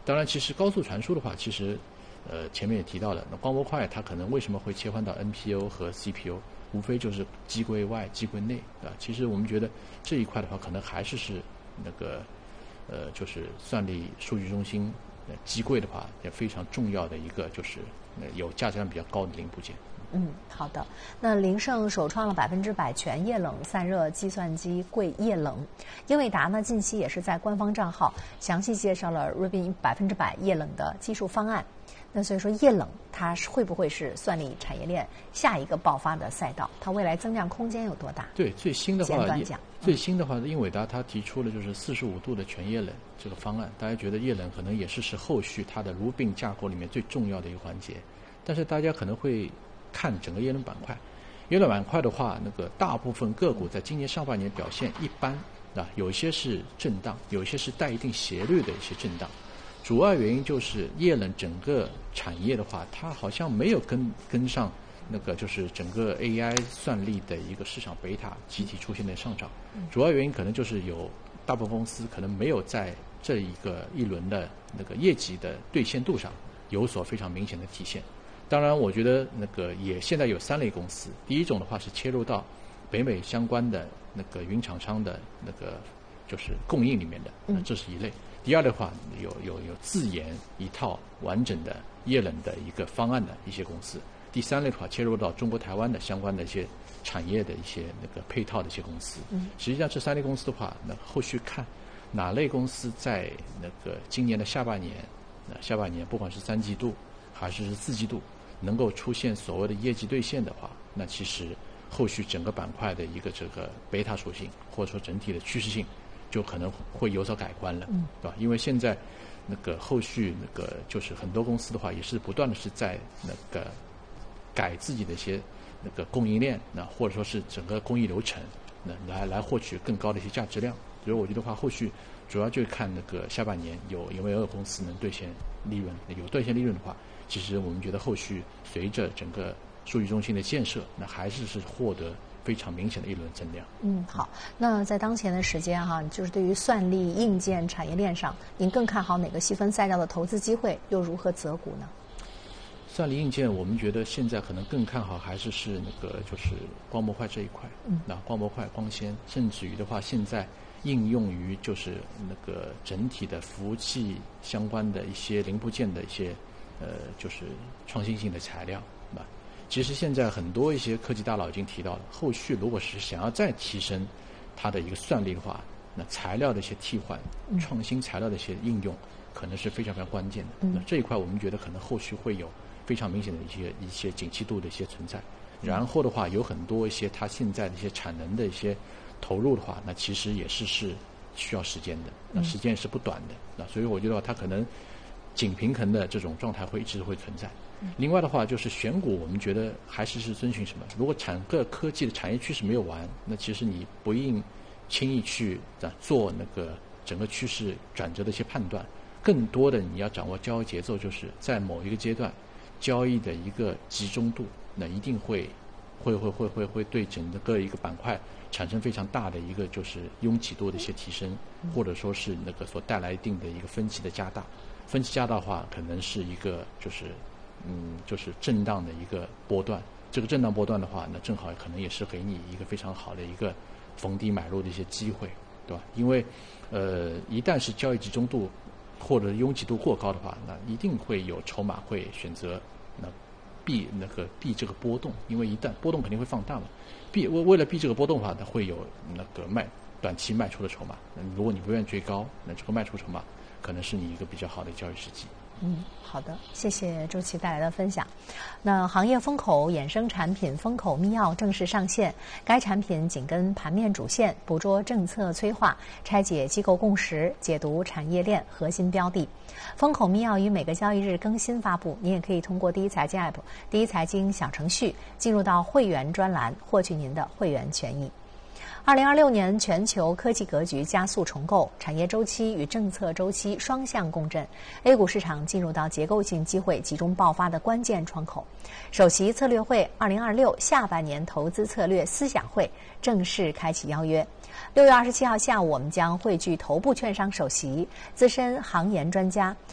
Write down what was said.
当然，其实高速传输的话，其实前面也提到了，那光模块它可能为什么会切换到 NPU 和 CPU， 无非就是机柜外、机柜内，对吧？其实我们觉得这一块的话，可能还是那个就是算力数据中心机柜的话，也非常重要的一个就是有价值量比较高的零部件。 好的。那凌盛首创了100%全液冷散热计算机柜液冷，英伟达呢近期也是在官方账号详细介绍了 Rubin 100%液冷的技术方案。那所以说液冷它会不会是算力产业链下一个爆发的赛道？它未来增量空间有多大？ 对，最新的话， 最新的话，英伟达它提出了就是45度的全液冷这个方案，大家觉得液冷可能也是后续它的 Rubin 架构里面最重要的一个环节，但是大家可能会看整个液冷板块，液冷板块的话，那个大部分个股在今年上半年表现一般啊，有一些是震荡，有一些是带一定斜率的一些震荡。主要原因就是液冷整个产业的话，它好像没有跟上那个就是整个 AI 算力的一个市场贝塔集体出现的上涨。主要原因可能就是有大部分公司可能没有在这一轮的那个业绩的兑现度上有所非常明显的体现。当然，我觉得那个也现在有3类公司。第一种的话是切入到北美相关的那个云厂商的那个就是供应里面的，这是一类。第二的话，有自研一套完整的液冷的一个方案的一些公司。第三类的话，切入到中国台湾的相关的一些产业的一些那个配套的一些公司。实际上这3类公司的话，那后续看哪类公司在那个今年的下半年不管是3季度还是4季度能够出现所谓的业绩兑现的话，那其实后续整个板块的一个这个贝塔属性或者说整体的趋势性就可能会有所改观了，对吧？因为现在那个后续那个就是很多公司的话也是不断的是在那个改自己的一些那个供应链，那或者说是整个工艺流程，那来获取更高的一些价值量。所以我觉得话，后续主要就是看那个下半年有没有公司能兑现利润，有兑现利润的话，其实我们觉得后续随着整个数据中心的建设，那还是获得非常明显的一轮增量。 好。那在当前的时间哈，就是对于算力硬件产业链上，您更看好哪个细分赛道的投资机会？又如何择股呢？ 算力硬件，我们觉得现在可能更看好还是那个就是光模块这一块。那光模块、光纤，甚至于的话，现在应用于就是那个整体的服务器相关的一些零部件的一些就是创新性的材料。其实现在很多一些科技大佬已经提到了，后续如果是想要再提升它的一个算力的话，那材料的一些替换、创新材料的一些应用，可能是非常非常关键的。那这一块我们觉得可能后续会有非常明显的一些景气度的一些存在。然后的话，有很多一些它现在的一些产能的一些投入的话，那其实也是需要时间的，那时间是不短的。那所以我觉得它可能紧平衡的这种状态会一直会存在。另外的话，就是选股，我们觉得还是遵循什么？如果整个科技的产业趋势没有完，那其实你不应轻易去做那个整个趋势转折的一些判断。更多的你要掌握交易节奏，就是在某一个阶段交易的一个集中度，那一定会对整个一个板块产生非常大的一个就是拥挤度的一些提升，或者说是那个所带来一定的一个分歧的加大。分歧加大的话，可能是一个就是震荡的一个波段。这个震荡波段的话，那正好可能也是给你一个非常好的一个逢低买入的一些机会，对吧？因为一旦是交易集中度或者拥挤度过高的话，那一定会有筹码会选择避这个波动，因为一旦波动肯定会放大嘛。为了避这个波动的话，它会有那个短期卖出的筹码。如果你不愿意追高，那这个卖出筹码可能是你一个比较好的交易时机。 好的，谢谢周琦带来的分享。那行业风口衍生产品风口密钥正式上线，该产品紧跟盘面主线，捕捉政策催化，拆解机构共识，解读产业链核心标的。风口密钥于每个交易日更新发布，您也可以通过第一财经 App、第一财经小程序进入到会员专栏，获取您的会员权益。2026年全球科技格局加速重构，产业周期与政策周期双向共振 ，A 股市场进入到结构性机会集中爆发的关键窗口。首席策略会2026下半年投资策略思想会正式开启邀约。6月27号下午，我们将汇聚头部券商首席、资深行研专家，